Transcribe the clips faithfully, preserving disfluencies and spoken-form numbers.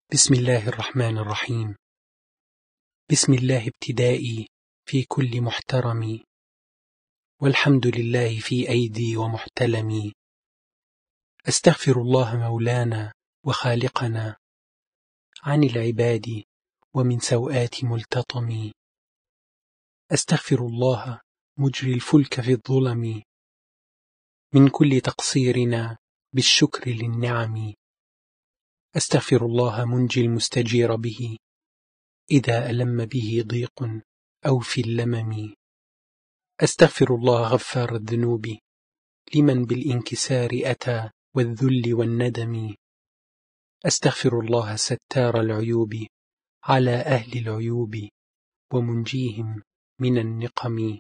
بسم الله الرحمن الرحيم. بسم الله ابتدائي في كل محترم، والحمد لله في أيدي ومحتلمي. أستغفر الله مولانا وخالقنا عن العباد ومن سوءات ملتطم. أستغفر الله مجري الفلك في الظلم من كل تقصيرنا بالشكر للنعم. أستغفر الله منجي المستجير به إذا ألم به ضيق أو في اللمم. أستغفر الله غفار الذنوب لمن بالانكسار أتى والذل والندم. أستغفر الله ستار العيوب على أهل العيوب ومنجيهم من النقم.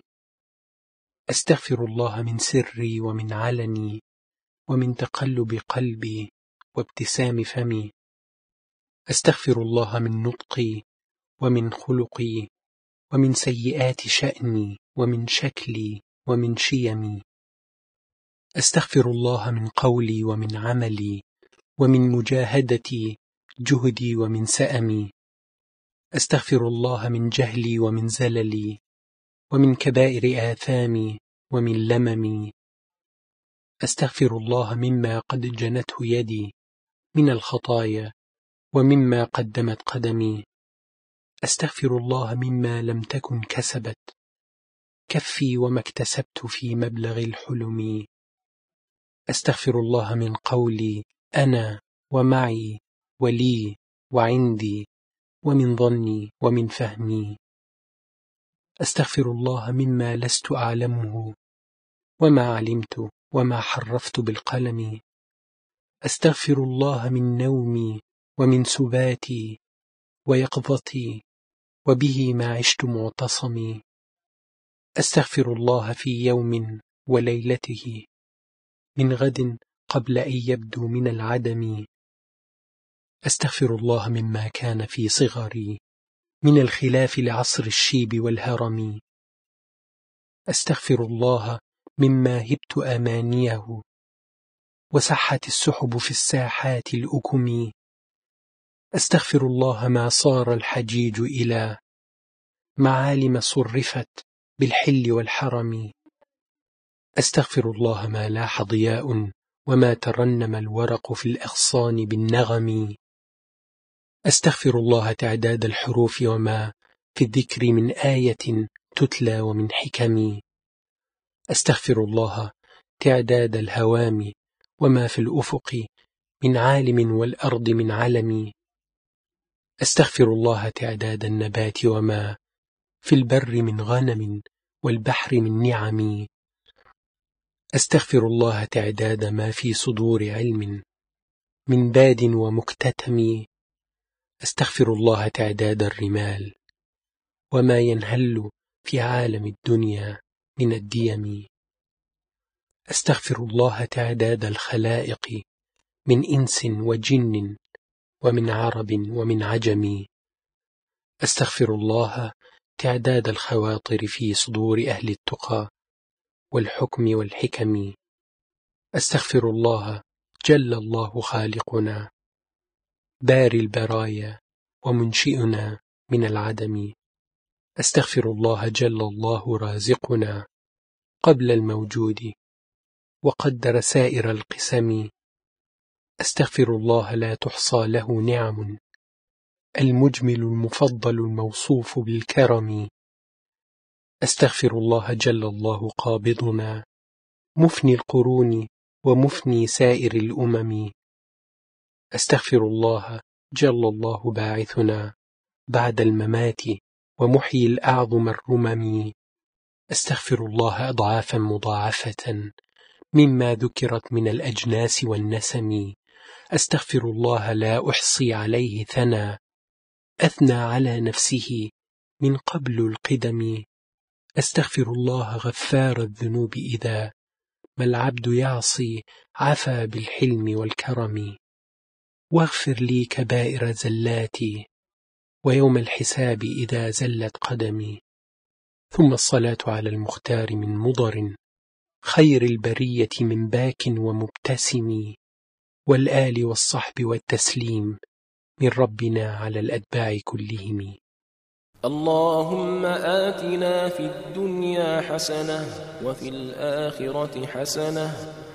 أستغفر الله من سري ومن علني ومن تقلب قلبي وابتسام فمي. أستغفر الله من نطقي ومن خلقي ومن سيئات شأني ومن شكلي ومن شيمي. أستغفر الله من قولي ومن عملي ومن مجاهدتي جهدي ومن سأمي. أستغفر الله من جهلي ومن زللي ومن كبائر آثامي ومن لممي. أستغفر الله مما قد جنته يدي من الخطايا ومما قدمت قدمي. أستغفر الله مما لم تكن كسبت كفي وما اكتسبت في مبلغ الحلم. أستغفر الله من قولي أنا ومعي ولي وعندي ومن ظني ومن فهمي. أستغفر الله مما لست أعلمه وما علمت وما حرفت بالقلم. أستغفر الله من نومي ومن سباتي ويقظتي وبه ما عشت معتصمي. أستغفر الله في يوم وليلته من غد قبل أن يبدو من العدم. أستغفر الله مما كان في صغري من الخلاف لعصر الشيب والهرم. أستغفر الله مما هبت أمانيه وسحت السحب في الساحات الأكم. أستغفر الله ما صار الحجيج إلى معالم صرفت بالحل والحرم. أستغفر الله ما لاح ضياء وما ترنم الورق في الأغصان بالنغم. أستغفر الله تعداد الحروف وما في الذكر من آية تتلى ومن حكم. أستغفر الله تعداد الهوام وما في الأفق من عالم والأرض من علم. أستغفر الله تعداد النبات وما في البر من غنم والبحر من نعم. أستغفر الله تعداد ما في صدور علم من باد ومكتتم. أستغفر الله تعداد الرمال وما ينهل في عالم الدنيا من الديم. أستغفر الله تعداد الخلائق من إنس وجن ومن عرب ومن عجم. أستغفر الله تعداد الخواطر في صدور أهل التقى والحكم والحكم. أستغفر الله جل الله خالقنا باري البرايا ومنشئنا من العدم. أستغفر الله جل الله رازقنا قبل الموجود وقدر سائر القسم. أستغفر الله لا تحصى له نعم المجمل المفضل الموصوف بالكرم. أستغفر الله جل الله قابضنا مفني القرون ومفني سائر الأمم. أستغفر الله جل الله باعثنا بعد الممات ومحيي الأعظم الرمم. أستغفر الله أضعافا مضاعفة مما ذكرت من الأجناس والنسم. أستغفر الله لا أحصي عليه ثنى أثنى على نفسه من قبل القدم. أستغفر الله غفار الذنوب إذا ما العبد يعصي عفا بالحلم والكرم. واغفر لي كبائر زلاتي ويوم الحساب إذا زلت قدمي. ثم الصلاة على المختار من مضر خير البرية من باك ومبتسم والآل والصحب والتسليم من ربنا على الأتباع كلهم. اللهم آتنا في الدنيا حسنة وفي الآخرة حسنة